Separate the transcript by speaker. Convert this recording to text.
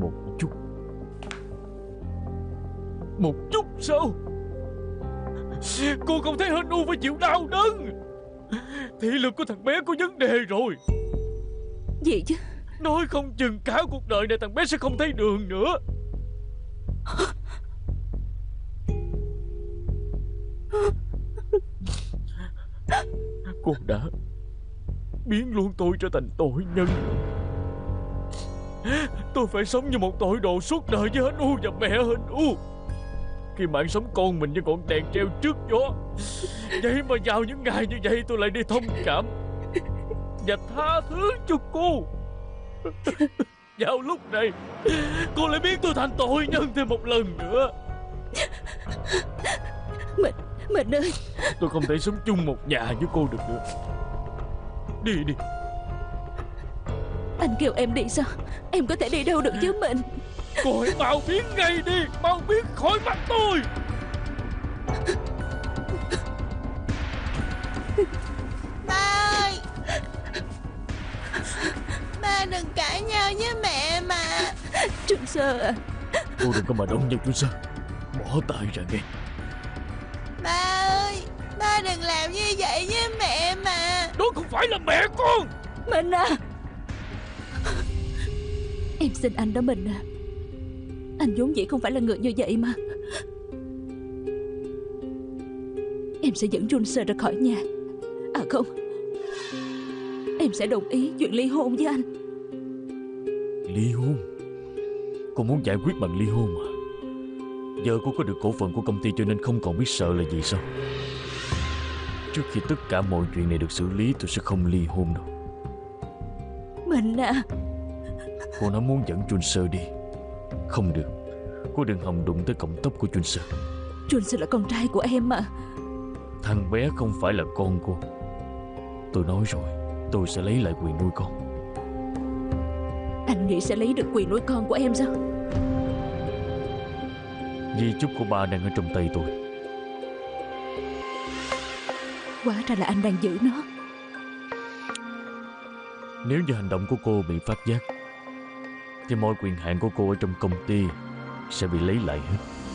Speaker 1: Một chút. Một chút sao? Cô không thấy Hên U phải chịu đau đớn. Thị lực của thằng bé có vấn đề rồi.
Speaker 2: Gì chứ?
Speaker 1: Nói không chừng cả cuộc đời này thằng bé sẽ không thấy đường nữa. Cô đã biến luôn tôi trở thành tội nhân. Tôi phải sống như một tội đồ suốt đời với Hên U và mẹ Hên U. Khi mạng sống con mình như ngọn đèn treo trước gió, vậy mà vào những ngày như vậy tôi lại đi thông cảm và tha thứ cho cô. Vào lúc này cô lại biến tôi thành tội nhân thêm một lần nữa.
Speaker 2: Mình ơi,
Speaker 1: Tôi không thể sống chung một nhà với cô được nữa. Đi đi.
Speaker 2: anh kêu em đi sao? Em có thể đi đâu được chứ mình?
Speaker 1: Cô hãy mau biến ngay đi. Mau biến khỏi mắt tôi.
Speaker 3: Ba ơi, ba đừng cãi nhau với mẹ mà.
Speaker 2: Trương Sơ à,
Speaker 1: Cô đừng có mà động vào tôi sao. Bỏ tay ra nghe.
Speaker 3: Ba ơi, ba đừng làm như vậy với mẹ mà.
Speaker 1: Đó không phải là mẹ con.
Speaker 2: mình à. Em xin anh đó mình à. Anh vốn dĩ không phải là người như vậy mà. Em sẽ dẫn Junser ra khỏi nhà. À không, em sẽ đồng ý chuyện ly hôn với anh.
Speaker 1: Ly hôn? Cô muốn giải quyết bằng ly hôn à? Giờ cô có được cổ phần của công ty cho nên không còn biết sợ là gì sao? Trước khi tất cả mọi chuyện này được xử lý, tôi sẽ không ly hôn đâu.
Speaker 2: Mình à.
Speaker 1: Cô nói muốn dẫn Junser đi. Không được. Cô đừng hòng đụng tới cọng tóc của Junser.
Speaker 2: Junser là con trai của em mà.
Speaker 1: Thằng bé không phải là con cô. Tôi nói rồi, tôi sẽ lấy lại quyền nuôi con.
Speaker 2: Anh nghĩ sẽ lấy được quyền nuôi con của em sao?
Speaker 1: Di chúc của ba đang ở trong tay tôi.
Speaker 2: Hóa ra là anh đang giữ nó.
Speaker 1: Nếu như hành động của cô bị phát giác thì mọi quyền hạn của cô ở trong công ty sẽ bị lấy lại hết.